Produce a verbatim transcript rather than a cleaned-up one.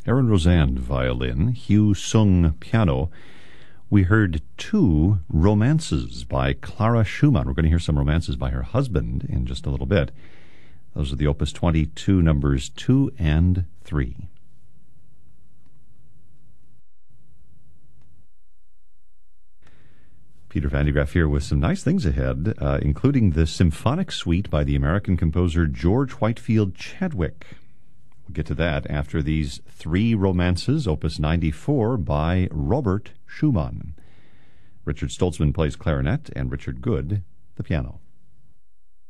Aaron Rosan, violin, Hugh Sung, piano. We heard two romances by Clara Schumann. We're going to hear some romances by her husband in just a little bit. Those are the Opus twenty-two numbers two and three. Peter Van de Graaff here with some nice things ahead, uh, including the symphonic suite by the American composer George Whitefield Chadwick. We'll get to that after these three romances, Opus ninety-four by Robert Schumann. Richard Stoltzman plays clarinet and Richard Good the piano.